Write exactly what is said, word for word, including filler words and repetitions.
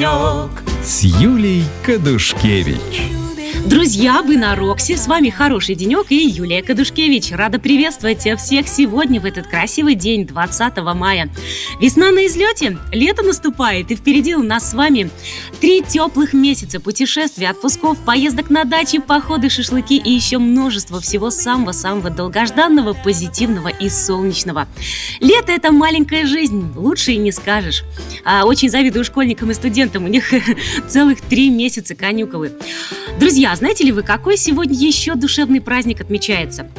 денек с Юлей Кадушкевич. Друзья, вы на Роксе, с вами «Хороший денек» и Юлия Кадушкевич. Рада приветствовать всех сегодня в этот красивый день, двадцатого мая. Весна на излете, лето наступает, и впереди у нас с вами три теплых месяца путешествий, отпусков, поездок на дачи, походы, шашлыки и еще множество всего самого-самого долгожданного, позитивного и солнечного. Лето – это маленькая жизнь, лучше и не скажешь. А, очень завидую школьникам и студентам, у них целых три месяца каникулы. Друзья, знаете ли вы, какой сегодня еще душевный праздник отмечается?